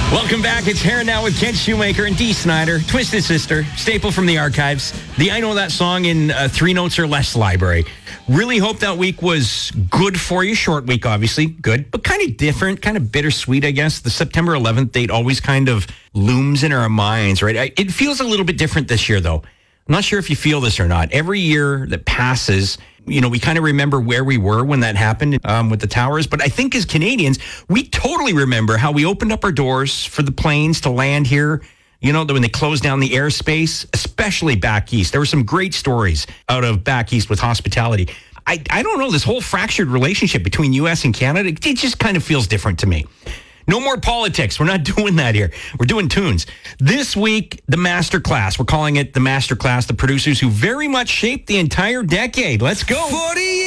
Welcome back. It's Hair Now with Kent Shoemaker and Dee Snider, Twisted Sister, staple from the archives. The I Know That Song in 3 Notes or Less library. Really hope that week was good for you. Short week, obviously. Good, but kind of different, kind of bittersweet, I guess. The September 11th date always kind of looms in our minds, right? It feels a little bit different this year, though. I'm not sure if you feel this or not. Every year that passes, you know, we kind of remember where we were when that happened with the towers. But I think as Canadians, we totally remember how we opened up our doors for the planes to land here. You know, when they closed down the airspace, especially back east. There were some great stories out of back east with hospitality. I don't know, this whole fractured relationship between U.S. and Canada, it just kind of feels different to me. No more politics. We're not doing that here. We're doing tunes. This week, the Masterclass. We're calling it the Masterclass, the producers who very much shaped the entire decade. Let's go. 40